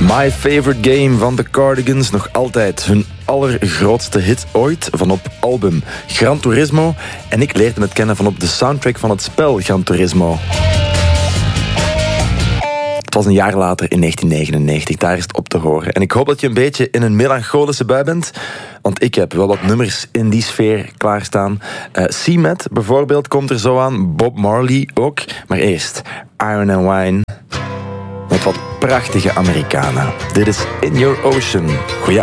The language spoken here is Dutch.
My Favorite Game van The Cardigans, nog altijd hun allergrootste hit ooit van op album Gran Turismo. En ik leerde het kennen van op de soundtrack van het spel Gran Turismo. Het was een jaar later, in 1999, daar is het op te horen. En ik hoop dat je een beetje in een melancholische bui bent, want ik heb wel wat nummers in die sfeer klaarstaan. C-Met bijvoorbeeld komt er zo aan, Bob Marley ook. Maar eerst Iron and Wine met wat prachtige Americana. Dit is In Your Ocean. Goeie